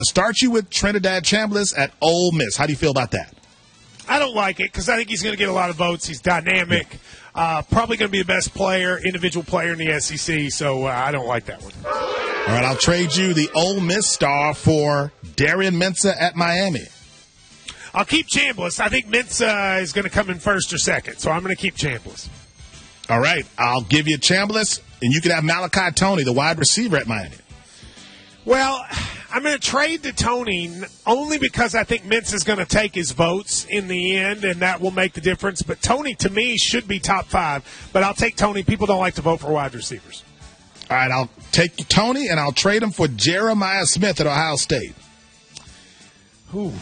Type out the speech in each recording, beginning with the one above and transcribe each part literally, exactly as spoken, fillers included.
Start you with Trinidad Chambliss at Ole Miss. How do you feel about that? I don't like it because I think he's going to get a lot of votes. He's dynamic, uh, probably going to be the best player, individual player in the S E C, so uh, I don't like that one. All right, I'll trade you the Ole Miss star for Darian Mensah at Miami. I'll keep Chambliss. I think Mensah is going to come in first or second, so I'm going to keep Chambliss. All right, I'll give you Chambliss, and you can have Malachi Toney, the wide receiver at Miami. Well, I'm going to trade to Toney only because I think Mensah is going to take his votes in the end, and that will make the difference. But Toney, to me, should be top five. But I'll take Toney. People don't like to vote for wide receivers. All right, I'll take Toney, and I'll trade him for Jeremiah Smith at Ohio State. Ooh.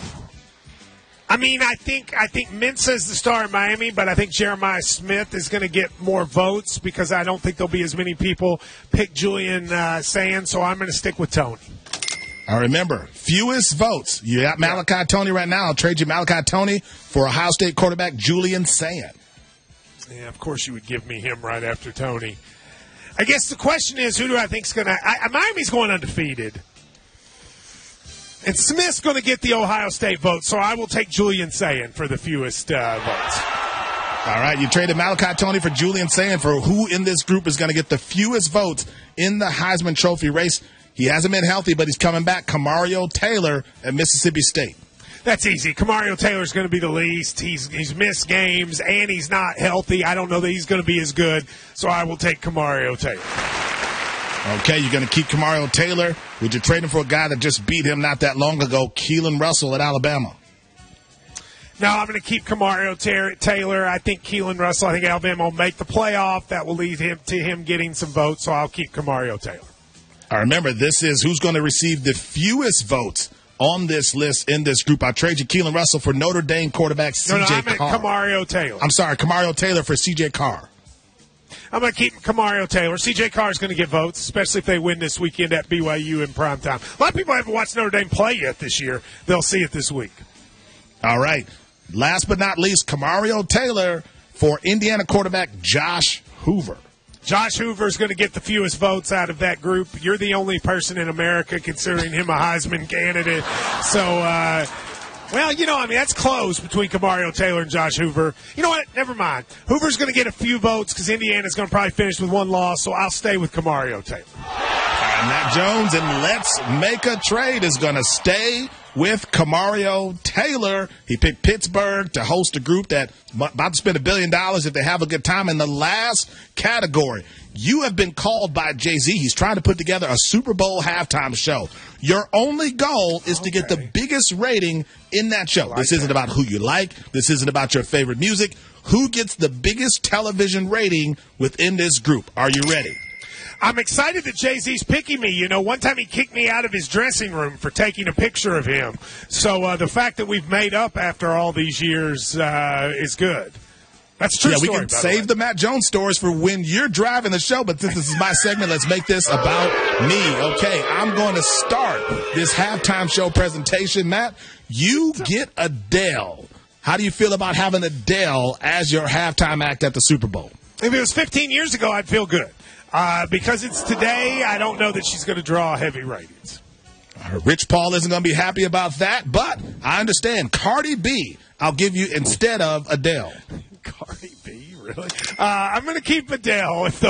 I mean, I think I think Mensah is the star in Miami, but I think Jeremiah Smith is going to get more votes because I don't think there'll be as many people pick Julian uh, Sands, so I'm going to stick with Toney. All right, remember, fewest votes. You got Malachi Toney right now. I'll trade you Malachi Toney for Ohio State quarterback Julian Sands. Yeah, of course you would give me him right after Toney. I guess the question is, who do I think is going to – Miami's going undefeated. And Smith's going to get the Ohio State vote, so I will take Julian Sayin for the fewest uh, votes. All right, you traded Malachi Toney for Julian Sayin for who in this group is going to get the fewest votes in the Heisman Trophy race. He hasn't been healthy, but he's coming back. Kamario Taylor at Mississippi State. That's easy. Kamario Taylor's going to be the least. He's he's missed games, and he's not healthy. I don't know that he's going to be as good, so I will take Kamario Taylor. Okay, you're going to keep Kamario Taylor. Would you trade him for a guy that just beat him not that long ago, Keelan Russell at Alabama? No, I'm going to keep Kamario Taylor. I think Keelan Russell, I think Alabama will make the playoff. That will lead him to him getting some votes, so I'll keep Kamario Taylor. All right, remember, this is who's going to receive the fewest votes on this list in this group. I'll trade you Keelan Russell for Notre Dame quarterback C J no, no, I meant Carr. Kamario Taylor. I'm sorry, Kamario Taylor for C J Carr. I'm going to keep Kamario Taylor. C J Carr is going to get votes, especially if they win this weekend at B Y U in primetime. A lot of people haven't watched Notre Dame play yet this year. They'll see it this week. All right. Last but not least, Kamario Taylor for Indiana quarterback Josh Hoover. Josh Hoover is going to get the fewest votes out of that group. You're the only person in America considering him a Heisman candidate. So, uh, well, you know, I mean, that's close between Kamario Taylor and Josh Hoover. You know what? Never mind. Hoover's going to get a few votes because Indiana's going to probably finish with one loss, so I'll stay with Kamario Taylor. And Matt Jones and Let's Make a Trade is going to stay with Kamario Taylor. He picked Pittsburgh to host a group that's about to spend a billion dollars if they have a good time. In the last category, you have been called by Jay-Z. He's trying to put together a Super Bowl halftime show. Your only goal is okay. to get the biggest rating in that show. Like this isn't that. about who you like. This isn't about your favorite music. Who gets the biggest television rating within this group? Are you ready? I'm excited that Jay-Z's picking me. You know, one time he kicked me out of his dressing room for taking a picture of him. So uh, the fact that we've made up after all these years uh, is good. That's a true yeah, story, we can save the, the Matt Jones stories for when you're driving the show, but since this is my segment, let's make this about me. Okay, I'm going to start this halftime show presentation. Matt, you get Adele. How do you feel about having Adele as your halftime act at the Super Bowl? If it was fifteen years ago, I'd feel good. Uh, because it's today, I don't know that she's going to draw heavy ratings. Rich Paul isn't going to be happy about that, but I understand. Cardi B, I'll give you instead of Adele. Cardi B, really? Uh, I'm going to keep Adele if the